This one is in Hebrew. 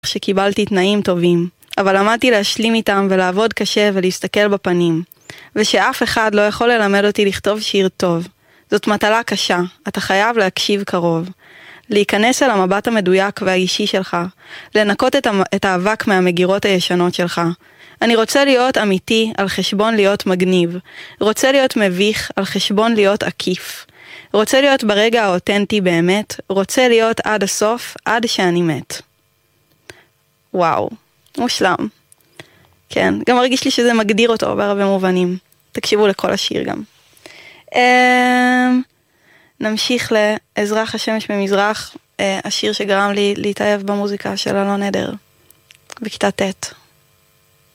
שקיבלתי תנאים טובים, אבל למדתי להשלים איתם ולעבוד קשה ולהסתכל בפנים, ושאף אחד לא יכול ללמד אותי לכתוב שיר טוב. זאת מטלה קשה, אתה חייב להקשיב קרוב. להיכנס אל המבט המדויק והאישי שלך, לנקות את האבק מהמגירות הישנות שלך. אני רוצה להיות אמיתי על חשבון להיות מגניב, רוצה להיות מביך על חשבון להיות עקיף, רוצה להיות ברגע האותנטי באמת, רוצה להיות עד הסוף, עד שאני מת. וואו, מושלם. כן, גם מרגיש לי שזה מגדיר אותו בהרבה מובנים. תקשיבו לכל השיר גם. נמשיך לאזרח השמש ממזרח, השיר שגרם לי להתאהב במוזיקה של אלון עדר, בכיתה ט'.